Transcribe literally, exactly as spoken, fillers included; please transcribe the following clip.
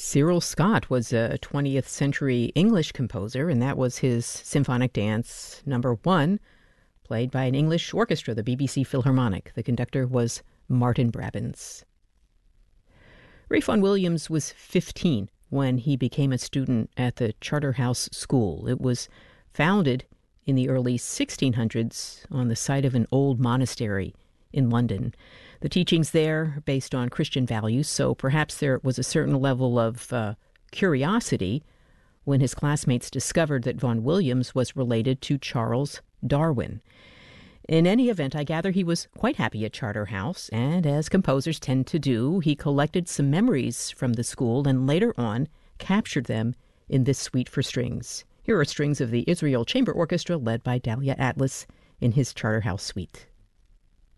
Cyril Scott was a twentieth century English composer, and that was his Symphonic Dance number one, played by an English orchestra, the B B C Philharmonic. The conductor was Martin Brabants. Ralph Vaughan Williams was fifteen when he became a student at the Charterhouse School. It was founded in the early sixteen hundreds on the site of an old monastery in London. The teachings there are based on Christian values, so perhaps there was a certain level of uh, curiosity when his classmates discovered that Vaughan Williams was related to Charles Darwin. In any event, I gather he was quite happy at Charterhouse, and as composers tend to do, he collected some memories from the school and later on captured them in this suite for strings. Here are strings of the Israel Chamber Orchestra led by Dalia Atlas in his Charterhouse suite.